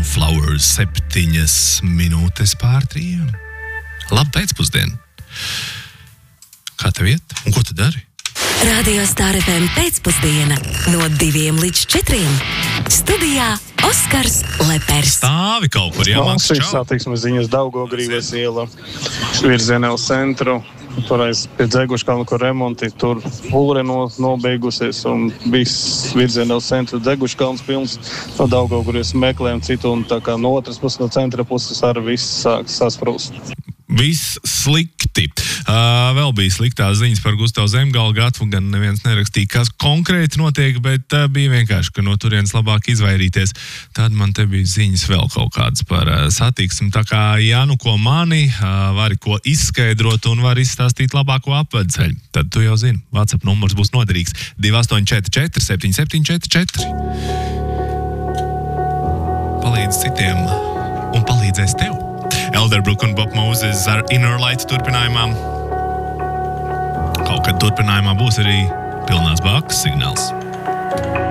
Flowers 7 minūtes pār 3. Labu pēcpusdienu. Kā tev iet? Un ko tu dari? Radio Star FM pēcpusdiena no 2 līdz 4. Studijā Oskars Lepers. Stāvi kaut kur, jāmāks čau. Satiksmes ziņas Daugavgrīves iela virzienā uz centru. Toreiz pie Dzeguškalna, kur remonti, tur būre nobeigusies un viss virzienā uz centru Dzeguškalns pilns. No Daugavgrīves meklējam citu un tā kā no otras puses, no centra puses arī viss sāk sasprūst. Viss slikti. Vēl bija sliktās ziņas par Gustavu Zemgala gatvu, gan neviens nerakstīja, kas konkrēti notiek, bet bija vienkārši, ka no turienes labāk izvairīties. Tad man te bija ziņas vēl kaut kādas par satiksmi. Tā kā, ja nu ko mani, vari ko izskaidrot un vari izstāstīt labāko apvedceļu, tad tu jau zini, WhatsApp numurs būs noderīgs 2844 7744. Palīdz citiem un palīdzēs tev. Elderbrook un Bob Moses ar Inner Light turpinājumā. Kaut kad turpinājumā būs arī pilnās bakas signāls.